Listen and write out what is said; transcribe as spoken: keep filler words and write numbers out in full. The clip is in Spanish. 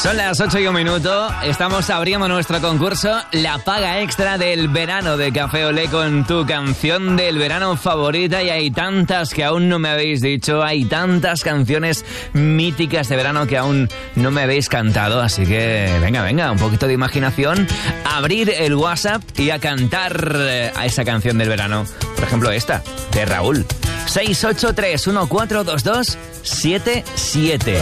Son las ocho y un minuto, estamos abriendo nuestro concurso La Paga Extra del Verano de Café Olé con tu canción del verano favorita, y hay tantas que aún no me habéis dicho, hay tantas canciones míticas de verano que aún no me habéis cantado, así que venga, venga, un poquito de imaginación, abrir el WhatsApp y a cantar a esa canción del verano, por ejemplo esta, de Raúl. seis ocho tres uno cuatro dos dos siete siete.